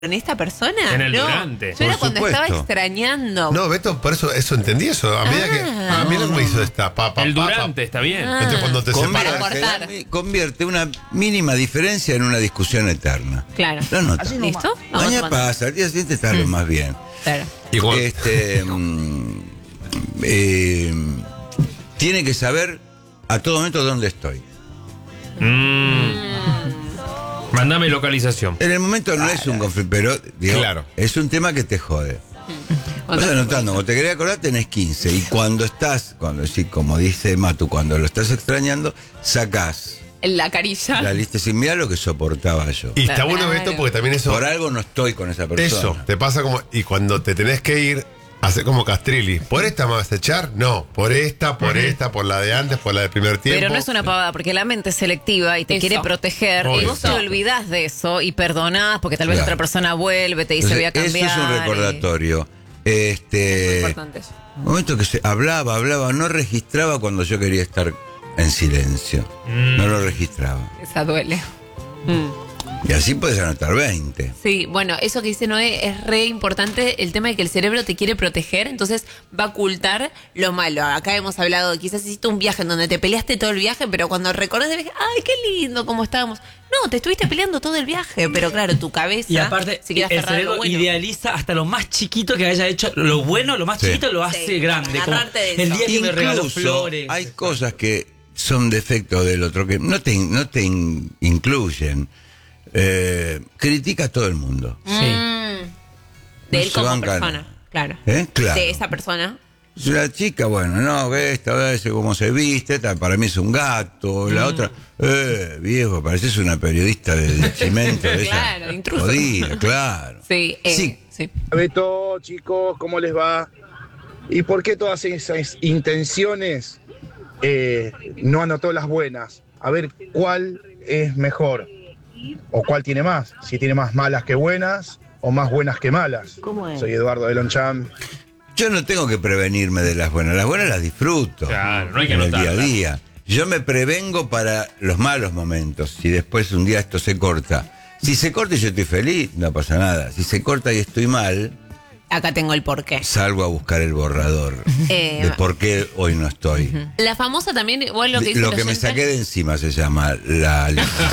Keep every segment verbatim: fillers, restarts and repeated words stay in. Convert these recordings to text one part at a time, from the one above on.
en esta persona? En el no, durante. yo era Por cuando supuesto. estaba extrañando. No, Beto, por eso, eso entendí eso. A medida Ah. que. A mí lo que me hizo esta pa, pa, El pa, pa. durante, está bien. Ah. Entonces cuando te Convierte, separas. cortar. convierte una mínima diferencia en una discusión eterna. Claro. ¿Lo nota? ¿Listo? Vamos Mañana tomando. pasa, al día siguiente está lo más bien. Claro. Y cuando- Este, mm, eh, tiene que saber a todo momento dónde estoy. Mm. Mandame localización. En el momento no es un conflicto, pero digo, Claro. es un tema que te jode. Vas anotando, cuando te querés acordar tenés quince. Y cuando estás, cuando sí, como dice Matu, cuando lo estás extrañando, sacás La carilla. la lista sin mirar lo que soportaba yo. Y está bueno, Claro. Beto, porque también eso. Por algo no estoy con esa persona. Eso, te pasa como. Y cuando te tenés que ir, hace como Castrilli. ¿Por esta me vas a echar? No. Por esta, por esta, por la de antes, por la del primer tiempo. Pero no es una pavada, porque la mente es selectiva y te Eso. quiere proteger. Obvio. Y vos te Eso. olvidás de eso y perdonás porque tal vez Claro. otra persona vuelve, te dice Entonces, voy a cambiar. eso es un y- recordatorio. Muy Este, importante eso. momento que se hablaba, hablaba, no registraba cuando yo quería estar en silencio. Mm. No lo registraba. Esa duele. Mm. Y así puedes anotar veinte. Sí, bueno, eso que dice Noé es re importante, el tema de que el cerebro te quiere proteger, entonces va a ocultar lo malo. Acá hemos hablado, quizás hiciste un viaje en donde te peleaste todo el viaje, pero cuando recordás el viaje, ¡ay, qué lindo cómo estábamos! No, te estuviste peleando todo el viaje, pero claro, tu cabeza Y aparte, se quiere el aferrar a lo cerebro bueno. idealiza hasta lo más chiquito que haya hecho. Lo bueno, lo más Sí. chiquito lo hace Sí, grande. Como agarrarte de el eso. día que me regaló Incluso flores. hay cosas que son defectos del otro que no te, no te in- incluyen. Eh, critica a todo el mundo. Sí. Mm, de No él se como bancan. persona, claro. ¿Eh? Claro. De esa persona. La chica, bueno, no, ve esta vez cómo se viste, esta para mí es un gato, la otra, eh, viejo, pareces una periodista de, de cimento, de esa Claro, intruso. jodida, claro. Sí, eh, Sí. sí. Beto, chicos, ¿cómo les va? ¿Y por qué todas esas intenciones eh, no anotó las buenas? A ver, ¿cuál es mejor? ¿O cuál tiene más? Si tiene más malas que buenas o más buenas que malas. Soy Eduardo de Loncham. Yo no tengo que prevenirme de las buenas, las buenas las disfruto. Claro, no hay que en el día a anotarlas. día. Yo me prevengo para los malos momentos, si después un día esto se corta. Si se corta y yo estoy feliz, no pasa nada. Si se corta y estoy mal, Acá tengo el porqué. salgo a buscar el borrador Eh, de por qué hoy no estoy. La famosa también, igual lo que dice Lo el que me oyente- saqué de encima se llama la lista.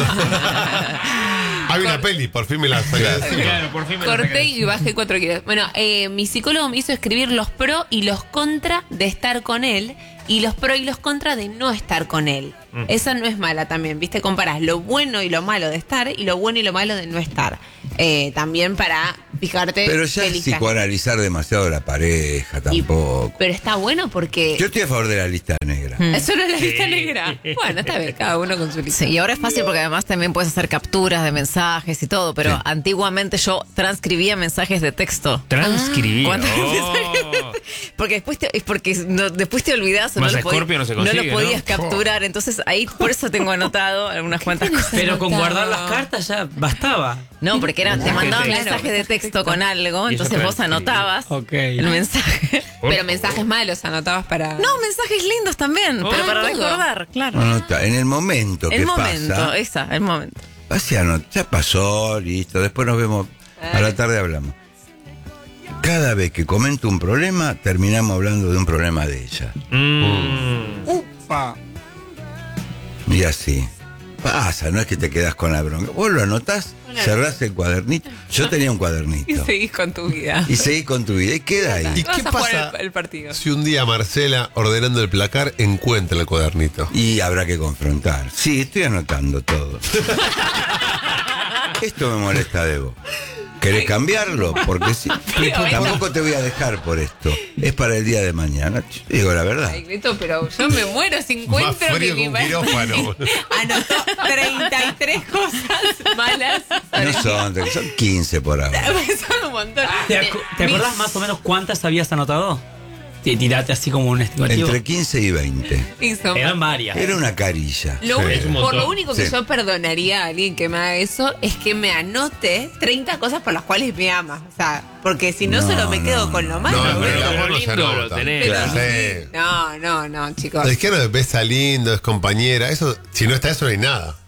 Hay una peli, por fin me la saqué de encima. Claro, por fin me la Corté saqué. y bajé cuatro kilos. Bueno, eh, mi psicólogo me hizo escribir los pro y los contra de estar con él y los pro y los contra de no estar con él. Mm. Esa no es mala también, ¿viste? Comparás lo bueno y lo malo de estar y lo bueno y lo malo de no estar. Eh, también para fijarte. Pero ya qué es lista. psicoanalizar demasiado la pareja Y- tampoco. Pero está bueno porque. Yo estoy a favor de la lista negra. Eso no es la lista negra. Bueno, está bien, cada uno con su lista. Sí, y ahora es fácil porque además también puedes hacer capturas de mensajes y todo, pero Sí. antiguamente yo transcribía mensajes de texto. Transcribir. ¿Cuántos Oh. mensajes? Porque después te, es porque no- después te olvidás o no Más lo, Scorpio no se consigue, lo podías ¿no? capturar. Entonces ahí por eso tengo anotado algunas cuantas cosas. Pero con Anotado. guardar las cartas ya bastaba. No, porque era, te mandaban Claro, mensajes de texto con algo, Y eso entonces vos transcribir. anotabas Ok. el mensaje. Pero mensajes malos anotabas para. No, mensajes lindos también, pero para todo. recordar, claro. Anota, en el momento que El momento, pasa, esa, el momento. así anota, ya pasó, listo, después nos vemos, a la tarde hablamos. Cada vez que comento un problema, terminamos hablando de un problema de ella. Mm. Y así. Pasa, no es que te quedas con la bronca. Vos lo anotás, cerrás el cuadernito. Yo tenía un Y cuadernito. seguís con tu vida. Y seguís con tu vida. Y queda ahí. ¿Y Vas qué a jugar pasa el- el partido. si un día Marcela, ordenando el placar, encuentra el cuadernito? Y habrá que confrontar. Sí, estoy anotando todo. Esto me molesta de vos. ¿Querés cambiarlo? Porque sí. Tampoco te voy a dejar por esto. Es para el día de mañana. Yo te digo la verdad. Ay, Grito, pero yo me muero si encuentro Más frío que un mi- quirófano. Anotó treinta y tres cosas malas. No son, son quince por ahora. Son un montón. ¿Te, acu- ¿te Mi- acordás más o menos cuántas habías anotado? Te tiraste así como un estimativo. Entre quince y veinte. Hizo- Eran varias. Era una carilla. Lo Sí, único- es un por montón. lo único que Sí. yo perdonaría a alguien que me haga eso es que me anote treinta cosas por las cuales me ama. O sea, porque si no, No, solo me quedo no, con lo no. malo. No, boludo. pero el Como amor no se lindo lo anota. tenés. Pero Claro. sí. Sí. No, no, no, chicos. Es que no besa lindo, es compañera. Eso, si no está eso, no hay nada.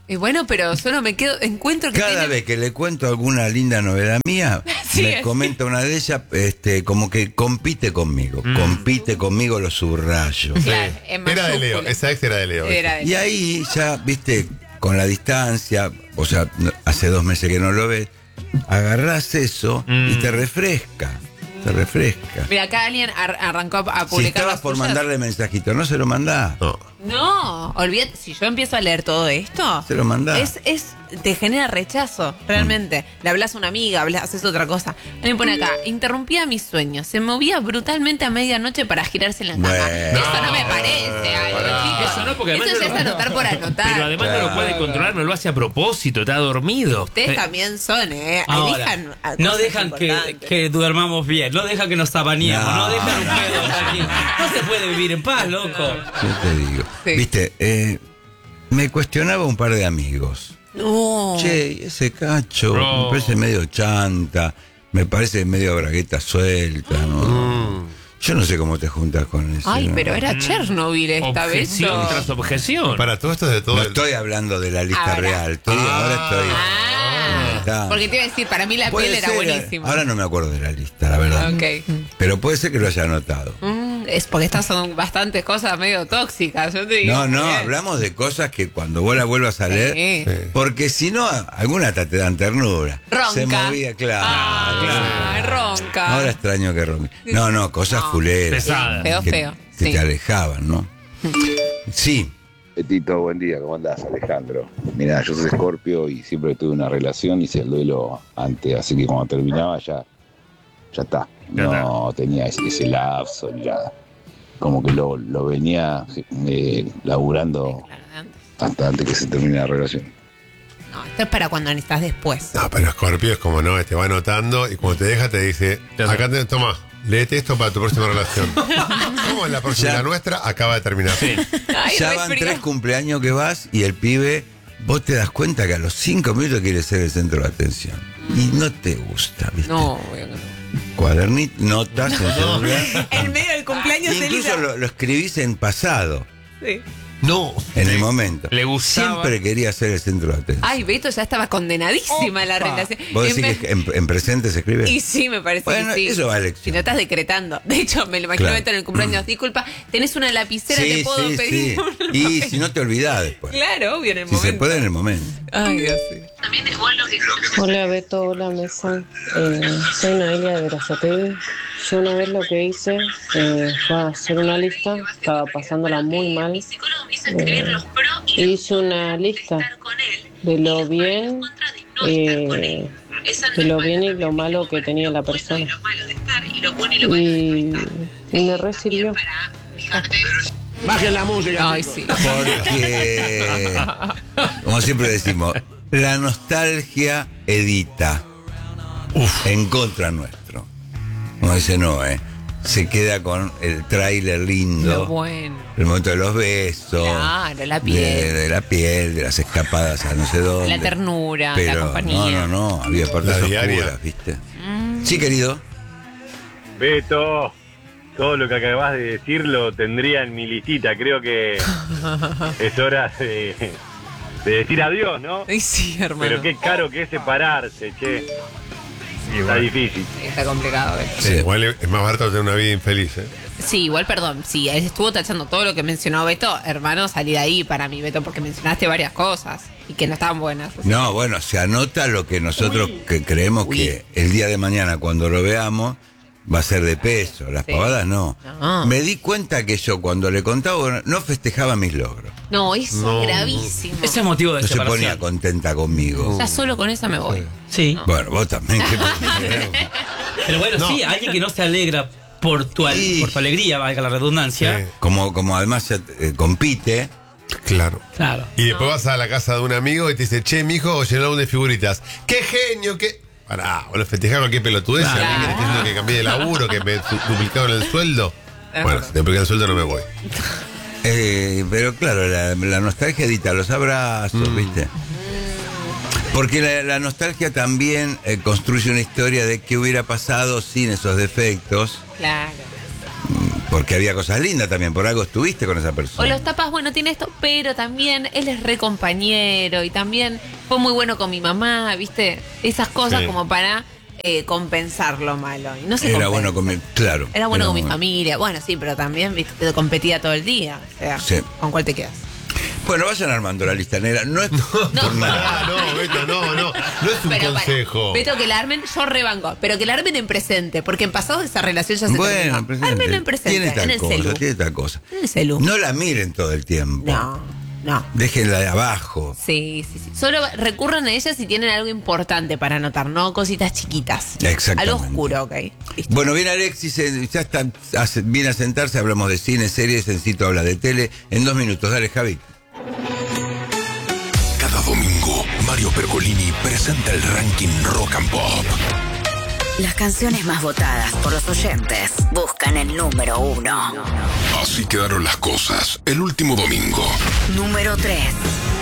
Y bueno, pero solo me quedo, encuentro que Cada tiene- vez que le cuento alguna linda novedad mía, Sí, me es. comenta una de ellas, este, como que compite conmigo. Compite conmigo, lo subrayo. Claro, en Era de Leo, mayúscula. esa ex era de Leo. Era de- Y ahí ya, viste, con la distancia, o sea, no- hace dos meses que no lo ves, agarrás eso y te refresca. Te refresca. Mira, acá alguien ar- arrancó a, a Si publicar estabas las por tuyas. mandarle mensajito, no se lo mandás. No. No, olvídate, si yo empiezo a leer todo esto, Se lo mandás. es, es, te genera rechazo, realmente. Le hablas a una amiga, hablas, haces otra cosa. Alguien pone acá, interrumpía mis sueños, se movía brutalmente a medianoche para girarse en la cama. Bueno. Eso no me parece algo, chicos. Eso no, porque además Eso ya no es lo- anotar por anotar. Pero además no lo puede controlar, no lo hace a propósito, está dormido. Ustedes Eh, también son, ¿eh? Ahora, Elijan a no cosas dejan que, importantes. que duermamos bien, no dejan que nos abaníamos, no, No. dejan un pedo aquí. No se puede vivir en paz, loco. Yo te digo. Sí. Viste, eh, me cuestionaba un par de amigos. No. Che, ese cacho No. me parece medio chanta, me parece medio bragueta suelta, ¿no? Yo no sé cómo te juntas con eso. Ay, ¿no? pero era Chernobyl esta vez. Objeción ¿no? tras objeción. Para todo esto es de todo No el- estoy hablando de la lista Ahora. real, estoy, ahora estoy... Ah, Está. porque te iba a decir, para mí la Puede piel era ser, buenísima. ahora no me acuerdo de la lista, la verdad. Ok. Pero puede ser que lo haya anotado. Mm, es porque estas son bastantes cosas medio tóxicas, yo te digo. No, no, Bien. hablamos de cosas que cuando vos la vuelvas a leer, Sí. porque si no, algunas hasta te dan ternura. Ronca. Se movía, claro. Ah, ronca. Ahora extraño que ronque. No, no, cosas No. fuleras. Pesada. Feo, que, feo. que Sí. te alejaban, ¿no? Sí. Tito, buen día, ¿cómo andás, Alejandro? Mira, yo soy Escorpio y siempre tuve una relación, hice el duelo antes, así que cuando terminaba ya, ya está. Ya No tenía ese, ese lapso ni nada. Como que lo, lo venía eh, laburando Claro, antes. hasta antes que se termine la relación. No, esto es para cuando necesitas después. No, pero Scorpio es como no, te va anotando y cuando te deja te dice, Ya sé. acá te, toma, léete esto para tu próxima relación. ¿Cómo es la próxima? Ya. La nuestra acaba de terminar. Ay, Ya re van frío. tres cumpleaños que vas y el pibe, vos te das cuenta que a los cinco minutos quiere ser el centro de atención. Y no te gusta, ¿viste? No, obvio que no. Cuadernito, notas en celular. En medio del cumpleaños, Incluso Elisa. lo, lo escribís en pasado, Sí. No. en el momento. Le gustaba. Siempre quería ser el centro de atención. Ay, Beto ya estaba condenadísima la relación. ¿Vos En decís vez- que en, en presente se escribe? Y sí, me parece Bueno, que sí. eso va a elección. Si no estás decretando. De hecho, me lo imagino Claro. Beto en el cumpleaños. Disculpa, tenés una lapicera, sí, te puedo sí, pedir. sí. un Y papel? si no te olvidás después. Claro, obvio, en el Si momento. se puede en el momento. Ay, Dios sí. Hola Beto, hola Mesa. Eh, soy Noelia de Verazategui. Yo una vez lo que hice eh, fue hacer una lista, estaba pasándola muy mal. Eh, y hice una lista de lo bien, eh, de lo bien y lo malo que tenía la persona. Y, y me re sirvió. Ay, sí. Porque, como siempre decimos, la nostalgia edita en contra nuestro. Como dice no, ¿eh? Se queda con el tráiler lindo, Lo bueno. el momento de los besos, Claro, la piel. de, de la piel, de las escapadas a no sé dónde. La ternura, la Pero compañía. no, no, no, había partes La diaria. oscuras, ¿viste? Sí, querido. Beto, todo lo que acabas de decir lo tendría en mi listita. Creo que es hora de, de decir adiós, ¿no? Ay, sí, hermano. Pero qué caro que es separarse, che. Está difícil. Está complicado, Beto. Sí. Igual es más barato tener una vida infeliz, ¿eh? Sí, igual, perdón. Sí, él estuvo tachando todo lo que mencionó Beto. Hermano, salí de ahí para mí, Beto, porque mencionaste varias cosas y que no estaban buenas. No, bueno, se anota lo que nosotros que creemos Uy. que el día de mañana cuando lo veamos va a ser de peso. Las Sí. pavadas no. No. Me di cuenta que yo cuando le contaba bueno, no festejaba mis logros. No, eso No, es gravísimo. Ese es motivo de No se ponía separación. contenta conmigo. Ya solo con esa me voy. Sí. Bueno, vos también. ¿qué- Pero bueno, No. sí, alguien que no se alegra por tu, al- Sí. por tu alegría, valga la redundancia. Sí. como, como además se, eh, compite. Claro. Claro. Y después vas a la casa de un amigo y te dice, che, mi hijo llenó de figuritas. ¡Qué genio! ¡Qué! Pará, bueno, festejar cualquier pelotudez. Claro. Alguien que te está diciendo que cambié de laburo, que me du- duplicaron el sueldo. Bueno, si te duplican el sueldo no me voy. Eh, pero claro, la, la nostalgia edita los abrazos, ¿viste? Porque la, la nostalgia también eh, construye una historia de qué hubiera pasado sin esos defectos. Claro. Porque había cosas lindas también, por algo estuviste con esa O persona. los tapas, bueno, tiene esto, pero también él es re compañero y también fue muy bueno con mi mamá, ¿viste? Esas cosas Sí. como para eh, compensar lo malo. Y no se Era compensa. bueno con mi, claro. Era bueno con mi bueno. familia. Bueno, sí, pero también, ¿viste? Te competía todo el día. O sea, Sí. ¿con cuál te quedas? Bueno, vayan armando la lista negra. No es por nada. Ah, no, Beto, no, no. No es un Pero para, consejo. Beto, que la armen, yo rebanco, pero que la armen en presente, porque en pasado esa relación ya se Bueno, terminó. en presente. Ármenla en presente, Tiene en tal el cosa, celu. tiene tal cosa. En el celu. No la miren todo el tiempo. No, no. Déjenla de abajo. Sí, sí, sí. Solo recurran a ella si tienen algo importante para anotar, no cositas chiquitas. Exactamente. Algo oscuro, ok. Listo. Bueno, viene Alexis, eh, ya está, hace- viene a sentarse, hablamos de cine, series, Sencito habla de tele. En dos minutos, dale, Javi. Cada domingo, Mario Pergolini presenta el ranking Rock and Pop. Las canciones más votadas por los oyentes buscan el número uno. Así quedaron las cosas el último domingo. Número tres.